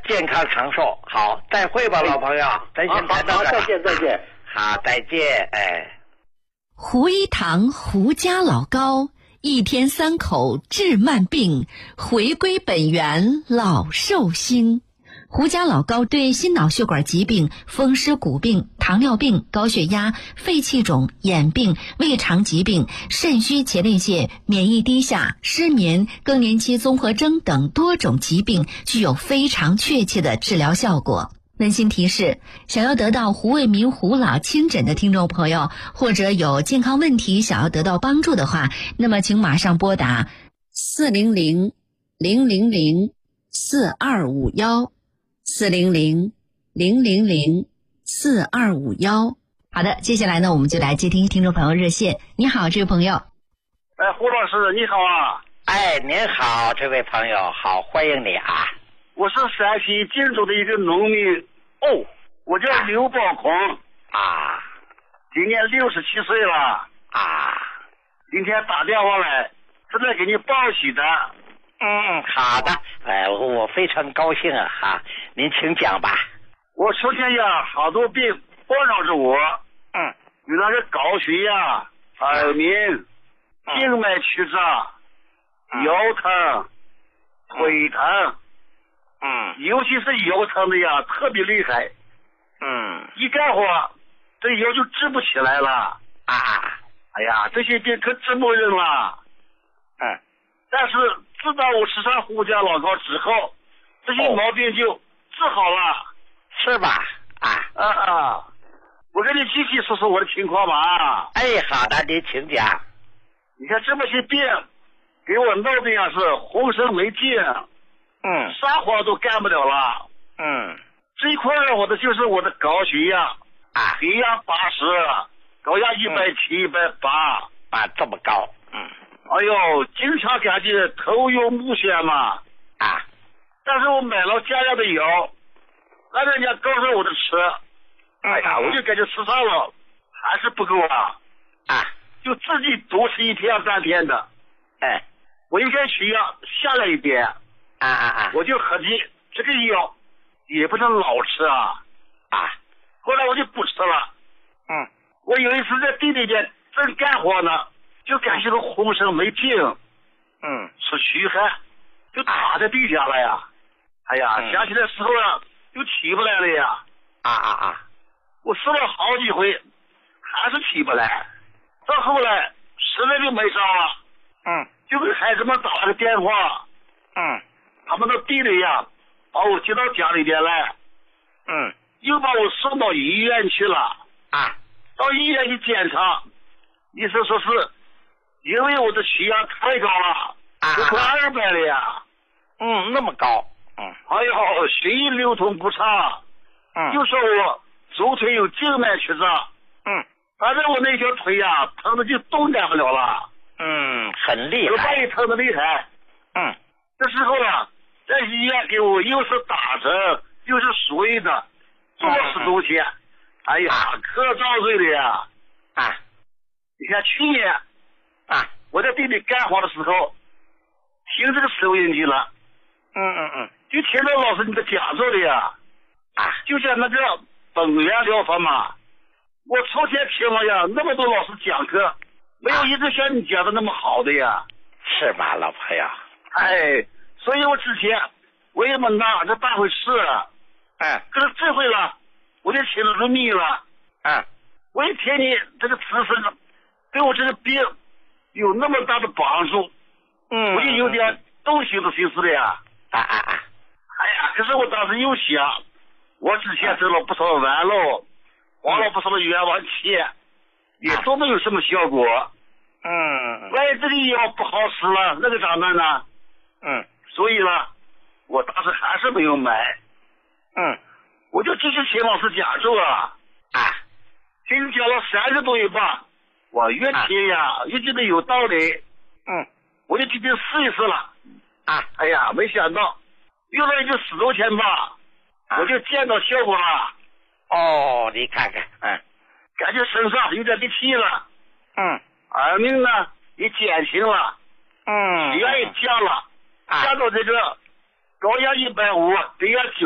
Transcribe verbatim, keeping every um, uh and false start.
健康长寿。好，再会吧，老朋友，咱先谈到这儿。 再见，再见。 好，再见，哎。 胡一堂胡家老高，一天三口治慢病，回归本源老寿星。胡家老高对心脑血管疾病、风湿骨病、糖尿病、高血压、肺气肿、眼病、胃肠疾病、肾虚前列腺、免疫低下、失眠、更年期综合征等多种疾病具有非常确切的治疗效果。温馨提示，想要得到胡卫民胡老亲诊的听众朋友，或者有健康问题想要得到帮助的话，那么请马上拨打四零零零零零四二五幺。四零零零零零四二五幺。好的，接下来呢，我们就来接听听众朋友热线。你好，这位朋友。 哎，胡老师，你好啊！ 哎，您好，这位朋友，好，欢迎你啊！ 我是陕西晋州的一个农民。 哦， 我叫刘宝孔啊， 今年六十七岁了啊。 今天打电话来，是来给你报喜的。 嗯，好的，哎，我非常高兴啊哈，您请讲吧。 我首先呀，好多病困扰着我， 嗯， 有那个高血压、耳鸣、静脉曲张、 嗯、 腰疼、腿疼， 嗯， 尤其是腰疼的呀，特别厉害， 嗯， 一干活这腰就直不起来了啊， 哎呀，这些病可真不人了， 嗯， 但是自打我吃上胡家老膏之后，这些毛病就治好了，哦、 是吧？啊啊啊！我跟你具体说说我的情况吧。 哎，好的，您请讲。 你看这么些病，给我闹的呀是浑身没劲， 嗯， 啥活都干不了了， 嗯， 最困扰我的就是我的高血压啊， 血压八十，高压一百七、一百八啊，这么高，嗯。 哎呦，经常感觉头晕目眩嘛啊！ 但是我买了家样的药，按人家告诉我的吃，哎呀，我就感觉吃上了还是不够啊啊！ 就自己多吃一天半天的， 哎， 我应该血压下来一点， 啊啊啊！ 我就合计这个药也不能老吃啊啊！ 后来我就不吃了。 嗯， 我有一次在地里边正干活呢。就感觉到浑身没劲， 嗯， 是虚汗，就躺在地下了呀。哎呀， 嗯、 想起来时候啊，就起不来了呀。 啊啊啊！ 我试了好几回，还是起不来。到后来实在就没招了， 嗯， 就给孩子们打了个电话， 嗯， 他们到地里呀，把我接到家里边来， 嗯， 又把我送到医院去了。 啊， 到医院一检查，医生说是。因为我的血压太高了，都快二百了呀。 嗯，那么高。嗯。 哎呦，血液流通不畅。 嗯。 又说我左腿有静脉曲张。 嗯。 反正我那条腿呀、啊，疼的就动弹不了了。 嗯，很厉害。 我半夜疼的厉害。 嗯。 这时候呢，在医院给我又是打针又是输液的，做了十多天。嗯、哎呀，可遭罪了呀。 啊。 你看去年。 啊！ 我在地里干活的时候，听这个收音机了， 嗯嗯嗯， 就听到老师你的讲座的呀， 啊， 就像那个本源疗法嘛，我昨天听了呀，那么多老师讲课，没有一个像你讲的那么好的呀， 是吧，老朋友？ 哎，所以我之前我也没拿这当回事， 嗯， 可是这回了，我就听得入迷了， 嗯， 我一听你这个知识，对我这个病。有那么大的帮助， 嗯， 我就有点动心的心思了呀。 啊啊啊！ 哎呀，可是我当时又想，我之前挣了不少弯路，花了不少的冤枉钱，也都没有什么效果。 嗯， 万一这个药不好使了，那个咋办呢？ 嗯， 所以呢，我当时还是没有买。 嗯， 我就继续听老师讲座啊， 啊， 听讲了三个多月吧。我越听呀、啊、越觉得有道理， 嗯， 我就决定试一试了， 啊， 哎呀，没想到用了也就十多天吧，啊、我就见到效果了。 哦，你看看，嗯， 感觉身上有点力气了， 嗯， 耳鸣呢也减轻了， 嗯， 血压也降了，降到这个高压一百五，低压九。